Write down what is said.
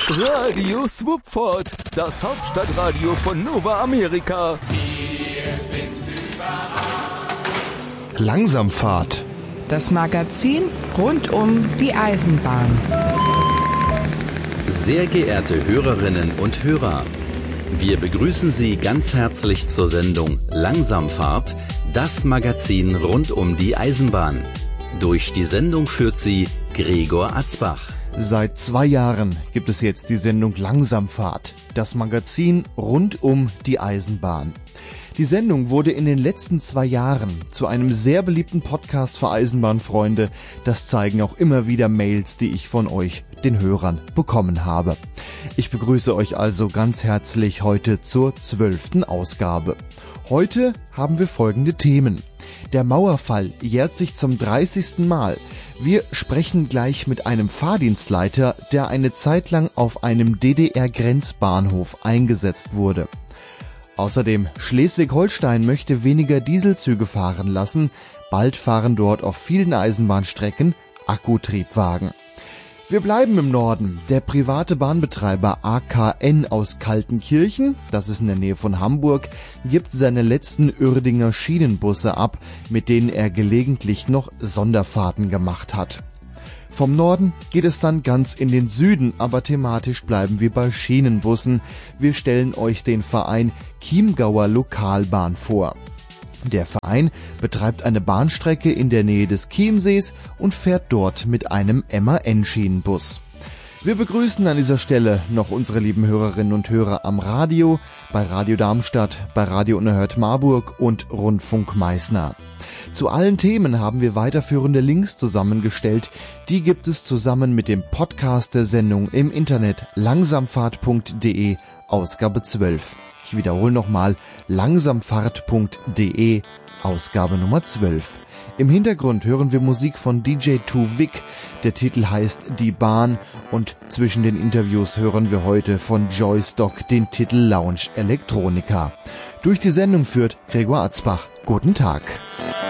Radio Swoopford, das Hauptstadtradio von Nova Amerika. Wir sind überall. Langsamfahrt. Das Magazin rund um die Eisenbahn. Sehr geehrte Hörerinnen und Hörer, wir begrüßen Sie ganz herzlich zur Sendung Langsamfahrt, das Magazin rund um die Eisenbahn. Durch die Sendung führt Sie Gregor Atzbach. Seit 2 Jahren gibt es jetzt die Sendung Langsamfahrt, das Magazin rund um die Eisenbahn. Die Sendung wurde in den letzten 2 Jahren zu einem sehr beliebten Podcast für Eisenbahnfreunde. Das zeigen auch immer wieder Mails, die ich von euch, den Hörern, bekommen habe. Ich begrüße euch also ganz herzlich heute zur 12. Ausgabe. Heute haben wir folgende Themen. Der Mauerfall jährt sich zum 30. Mal. Wir sprechen gleich mit einem Fahrdienstleiter, der eine Zeit lang auf einem DDR-Grenzbahnhof eingesetzt wurde. Außerdem, Schleswig-Holstein möchte weniger Dieselzüge fahren lassen. Bald fahren dort auf vielen Eisenbahnstrecken Akkutriebwagen. Wir bleiben im Norden. Der private Bahnbetreiber AKN aus Kaltenkirchen, das ist in der Nähe von Hamburg, gibt seine letzten Uerdinger Schienenbusse ab, mit denen er gelegentlich noch Sonderfahrten gemacht hat. Vom Norden geht es dann ganz in den Süden, aber thematisch bleiben wir bei Schienenbussen. Wir stellen euch den Verein Chiemgauer Lokalbahn vor. Der Verein betreibt eine Bahnstrecke in der Nähe des Chiemsees und fährt dort mit einem MAN-Schienenbus. Wir begrüßen an dieser Stelle noch unsere lieben Hörerinnen und Hörer am Radio, bei Radio Darmstadt, bei Radio Unerhört Marburg und Rundfunk Meißner. Zu allen Themen haben wir weiterführende Links zusammengestellt. Die gibt es zusammen mit dem Podcast der Sendung im Internet langsamfahrt.de, Ausgabe 12. Ich wiederhole nochmal, langsamfahrt.de, Ausgabe Nummer 12. Im Hintergrund hören wir Musik von DJ Tuvik. Der Titel heißt Die Bahn und zwischen den Interviews hören wir heute von Joystock den Titel Lounge Electronica. Durch die Sendung führt Gregor Atzbach. Guten Tag.